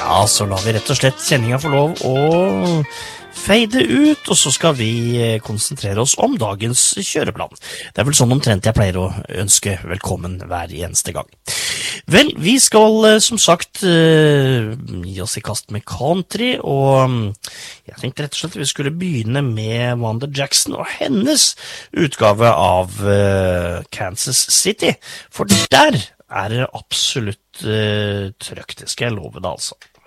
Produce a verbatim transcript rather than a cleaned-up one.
Ja, så lar vi rett og slett sendingen få lov å fade ut, og så skal vi konsentrere oss om dagens kjøreplan. Det er vel sånn omtrent jeg pleier å ønske velkommen hver eneste gang. Vel, vi skal som sagt gi oss i kast med country, og jeg tenkte rett og slett at vi skulle begynne med Wanda Jackson og hennes utgave av Kansas City, for der er det absolutt trøkk, det skal jeg love det altså.